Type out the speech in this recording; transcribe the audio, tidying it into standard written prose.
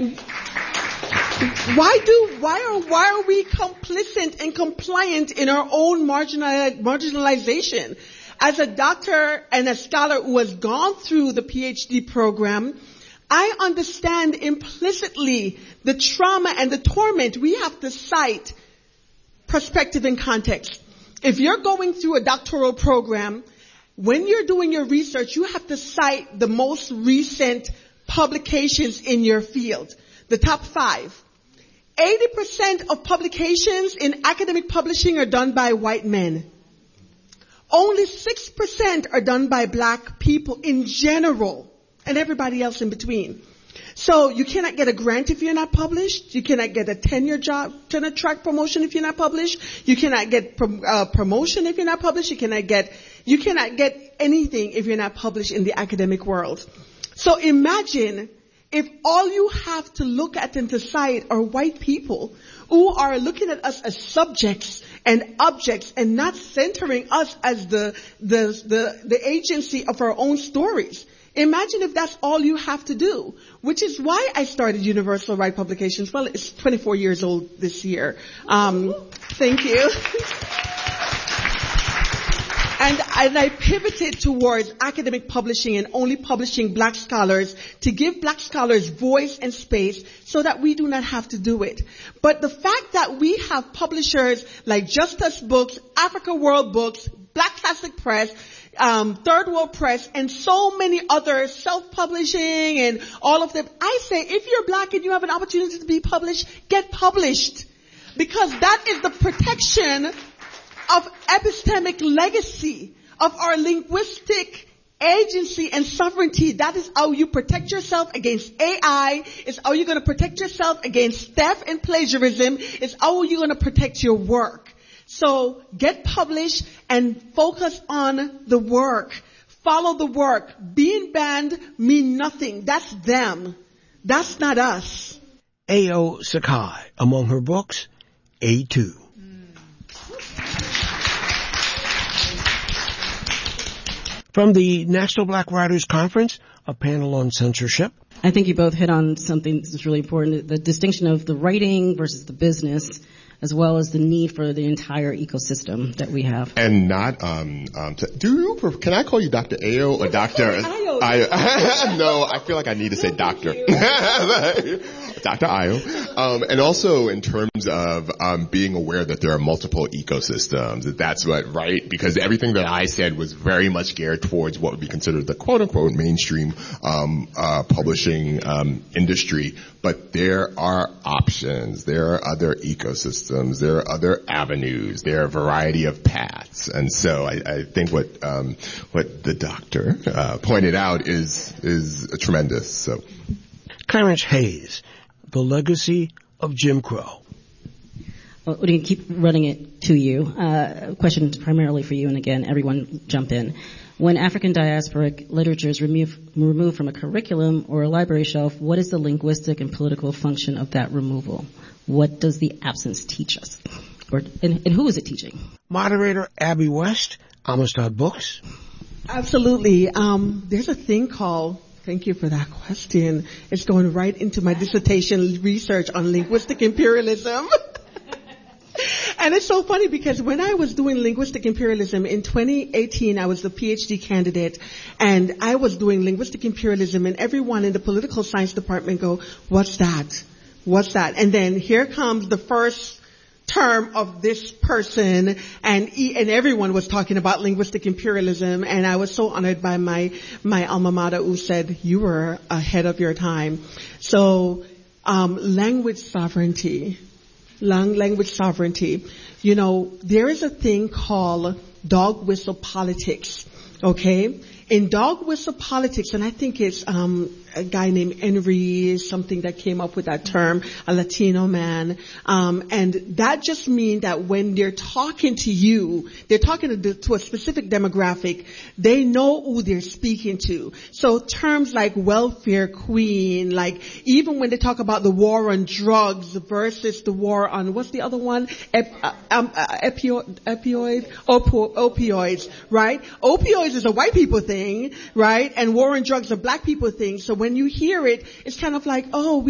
Why are we complicit and compliant in our own marginalization? As a doctor and a scholar who has gone through the PhD program, I understand implicitly the trauma and the torment. We have to cite perspective and context. If you're going through a doctoral program, when you're doing your research, you have to cite the most recent publications in your field, the top 5. 80% of publications in academic publishing are done by white men. Only 6% are done by black people in general, and everybody else in between. So you cannot get a grant if you're not published. You cannot get a tenure track promotion if you're not published. You cannot get promotion if you're not published. You cannot get anything if you're not published in the academic world. So imagine if all you have to look at and decide are white people who are looking at us as subjects and objects and not centering us as the agency of our own stories. Imagine if that's all you have to do, which is why I started Universal Right Publications. Well, it's 24 years old this year. Thank you. And I pivoted towards academic publishing and only publishing black scholars to give black scholars voice and space so that we do not have to do it. But the fact that we have publishers like Just Us Books, Africa World Books, Black Classic Press, Third World Press, and so many others, self-publishing and all of them. I say, if you're black and you have an opportunity to be published, get published. Because that is the protection of epistemic legacy, of our linguistic agency and sovereignty. That is how you protect yourself against AI. It's how you're going to protect yourself against theft and plagiarism. It's how you're going to protect your work. So get published and focus on the work. Follow the work. Being banned mean nothing. That's them. That's not us. Ayo Sakai, among her books, A2. From the National Black Writers Conference, a panel on censorship. I think you both hit on something that's really important, the distinction of the writing versus the business, as well as the need for the entire ecosystem that we have. And not, can I call you Dr. Ayo or Dr. Ayo? No, I feel like I need to say doctor. Dr. Ayo. And also in terms of being aware that there are multiple ecosystems, that's what, right? Because everything that I said was very much geared towards what would be considered the quote-unquote mainstream publishing industry. But there are options. There are other ecosystems. There are other avenues. There are a variety of paths. And so I think what the doctor pointed out is tremendous. So, Clarence Hayes, The Legacy of Jim Crow. Well, we can keep running it to you. Question primarily for you, and again, everyone jump in. When African diasporic literature is removed from a curriculum or a library shelf, what is the linguistic and political function of that removal? What does the absence teach us? And who is it teaching? Moderator Abby West, Amistad Books. Absolutely. There's a thing called, thank you for that question. It's going right into my dissertation research on linguistic imperialism. And it's so funny because when I was doing linguistic imperialism in 2018, I was the PhD candidate, and I was doing linguistic imperialism, and everyone in the political science department go, what's that? What's that? And then here comes the first term of this person, and everyone was talking about linguistic imperialism, and I was so honored by my alma mater who said, you were ahead of your time. So, language sovereignty. Language sovereignty. You know, there is a thing called dog whistle politics, okay? In dog whistle politics, and I think it's a guy named Henry, something that came up with that term, a Latino man, and that just means that when they're talking to you, they're talking to a specific demographic, they know who they're speaking to. So terms like welfare queen, like even when they talk about the war on drugs versus the war on, what's the other one? Opioids, right? Opioids is a white people thing, right? And war on drugs is a black people thing. So when you hear it, it's kind of like, oh,